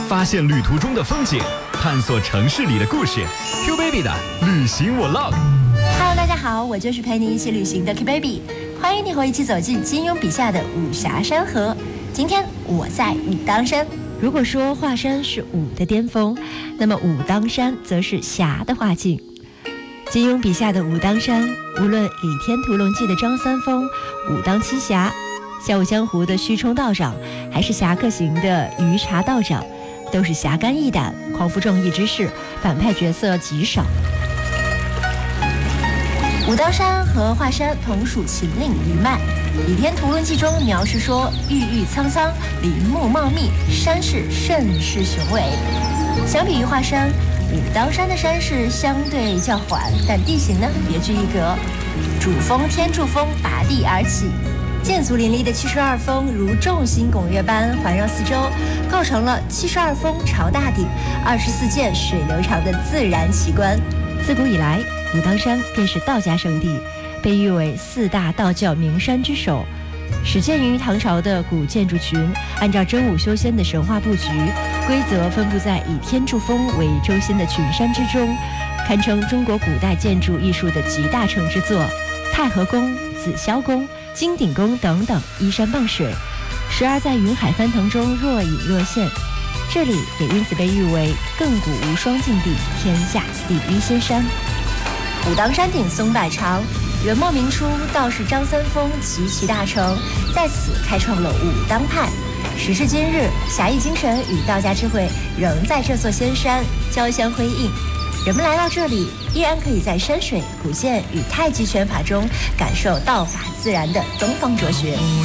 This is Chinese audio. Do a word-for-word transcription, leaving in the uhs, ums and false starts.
发现旅途中的风景，探索城市里的故事。Q Baby 的旅行我 log。Hello， 大家好，我就是陪你一起旅行的 Q Baby， 欢迎你和我一起走进金庸笔下的武侠山河。今天我在武当山。如果说华山是武的巅峰，那么武当山则是侠的画境。金庸笔下的武当山，无论《倚天屠龙记》的张三丰、武当七侠，笑傲江湖的虚冲道长，还是侠客行的鱼茶道长，都是侠肝义胆、匡扶正义之士，反派角色极少。武当山和华山同属秦岭余脉，《倚天屠龙记》中描述说，郁郁苍苍，林木茂密，山势甚是雄伟。相比于华山，武当山的山势相对较缓，但地形呢别具一格，主峰天柱峰拔地而起，剑足林立的七十二峰如众星拱月般环绕四周，构成了七十二峰朝大顶、二十四涧水流长的自然奇观。自古以来，武当山便是道家圣地，被誉为四大道教名山之首。始建于唐朝的古建筑群，按照真武修仙的神话布局，规则分布在以天柱峰为中心的群山之中，堪称中国古代建筑艺术的集大成之作。太和宫、紫霄宫、金鼎宫等等依山傍水，时而在云海翻腾中若隐若现。这里也因此被誉为亘古无双境地，天下第一仙山。武当山顶松柏长，元末明初道士张三丰集其大成，在此开创了武当派。时至今日，侠义精神与道家智慧仍在这座仙山交相辉映。人们来到这里，依然可以在山水、古剑与太极拳法中感受道法自然的东方哲学。